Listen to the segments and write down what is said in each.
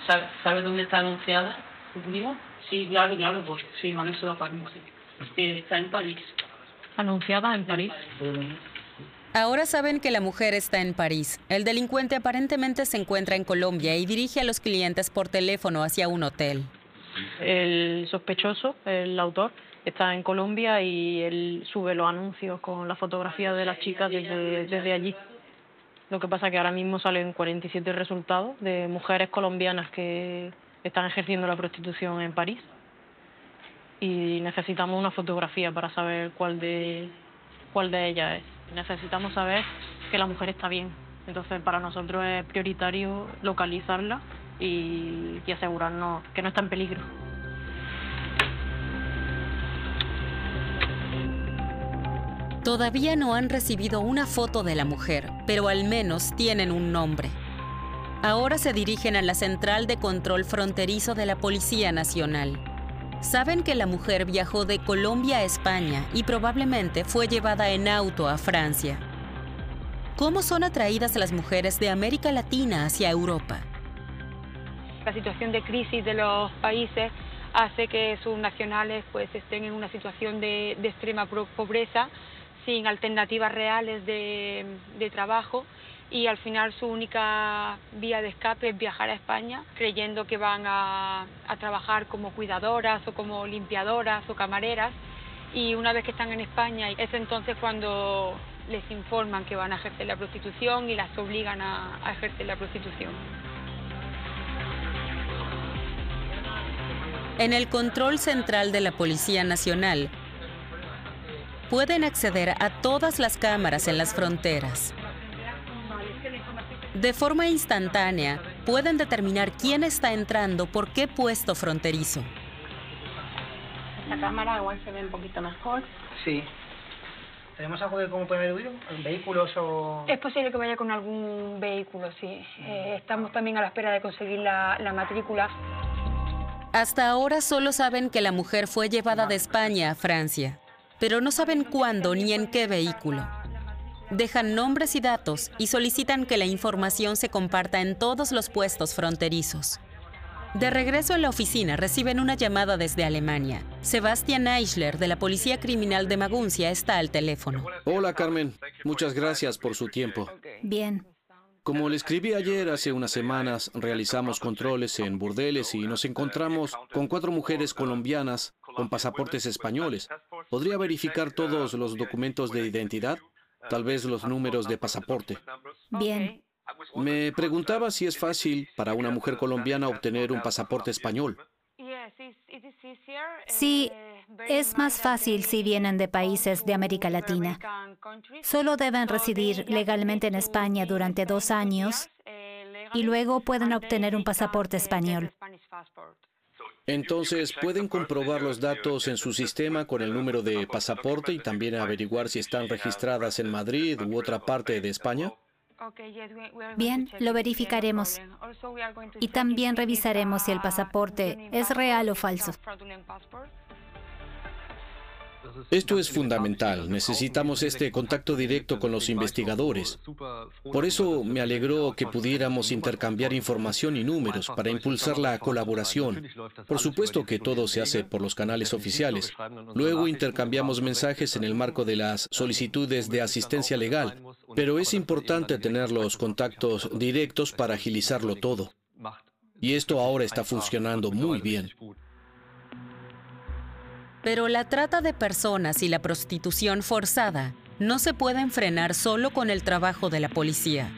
¿Sabe dónde está anunciada? ¿Digo? Sí, claro, pues sí, Vanessa de París. Está en París. ¿Anunciada en París? Ahora saben que la mujer está en París. El delincuente aparentemente se encuentra en Colombia y dirige a los clientes por teléfono hacia un hotel. El sospechoso, el autor, está en Colombia y él sube los anuncios con la fotografía de las chicas desde allí. Lo que pasa es que ahora mismo salen 47 resultados de mujeres colombianas que están ejerciendo la prostitución en París y necesitamos una fotografía para saber cuál de ellas es. Necesitamos saber que la mujer está bien. Entonces, para nosotros es prioritario localizarla y asegurarnos que no está en peligro. Todavía no han recibido una foto de la mujer, pero al menos tienen un nombre. Ahora se dirigen a la Central de Control Fronterizo de la Policía Nacional. Saben que la mujer viajó de Colombia a España y probablemente fue llevada en auto a Francia. ¿Cómo son atraídas las mujeres de América Latina hacia Europa? La situación de crisis de los países hace que sus nacionales pues estén en una situación de extrema pobreza, sin alternativas reales de trabajo, y al final su única vía de escape es viajar a España creyendo que van a trabajar como cuidadoras o como limpiadoras o camareras, y una vez que están en España es entonces cuando les informan que van a ejercer la prostitución y las obligan a ejercer la prostitución. En el control central de la Policía Nacional pueden acceder a todas las cámaras en las fronteras. De forma instantánea, pueden determinar quién está entrando por qué puesto fronterizo. La cámara igual se ve un poquito mejor. Sí. ¿Tenemos algo de cómo puede haber huido? ¿Vehículos o...? Es posible que vaya con algún vehículo, sí. Estamos también a la espera de conseguir la matrícula. Hasta ahora solo saben que la mujer fue llevada de España a Francia, pero no saben cuándo ni en qué vehículo. Dejan nombres y datos y solicitan que la información se comparta en todos los puestos fronterizos. De regreso en la oficina reciben una llamada desde Alemania. Sebastian Eichler, de la Policía Criminal de Maguncia, está al teléfono. Hola, Carmen. Muchas gracias por su tiempo. Bien. Como le escribí ayer, hace unas semanas realizamos controles en burdeles y nos encontramos con 4 mujeres colombianas con pasaportes españoles. ¿Podría verificar todos los documentos de identidad? Tal vez los números de pasaporte. Bien. Me preguntaba si es fácil para una mujer colombiana obtener un pasaporte español. Sí, es más fácil si vienen de países de América Latina. Solo deben residir legalmente en España durante 2 años y luego pueden obtener un pasaporte español. Entonces, ¿pueden comprobar los datos en su sistema con el número de pasaporte y también averiguar si están registradas en Madrid u otra parte de España? Bien, lo verificaremos. Y también revisaremos si el pasaporte es real o falso. Esto es fundamental. Necesitamos este contacto directo con los investigadores. Por eso me alegró que pudiéramos intercambiar información y números para impulsar la colaboración. Por supuesto que todo se hace por los canales oficiales. Luego intercambiamos mensajes en el marco de las solicitudes de asistencia legal. Pero es importante tener los contactos directos para agilizarlo todo. Y esto ahora está funcionando muy bien. Pero la trata de personas y la prostitución forzada no se pueden frenar solo con el trabajo de la policía.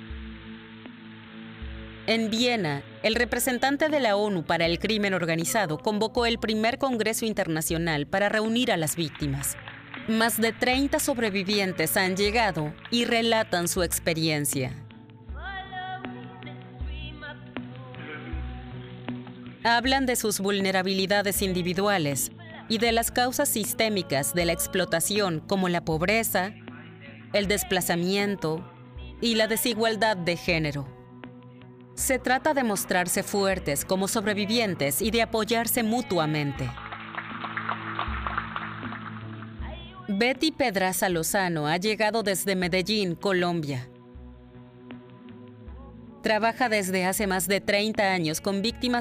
En Viena, el representante de la ONU para el crimen organizado convocó el primer Congreso Internacional para reunir a las víctimas. Más de 30 sobrevivientes han llegado y relatan su experiencia. Hablan de sus vulnerabilidades individuales y de las causas sistémicas de la explotación, como la pobreza, el desplazamiento y la desigualdad de género. Se trata de mostrarse fuertes como sobrevivientes y de apoyarse mutuamente. Betty Pedraza Lozano ha llegado desde Medellín, Colombia. Trabaja desde hace más de 30 años con víctimas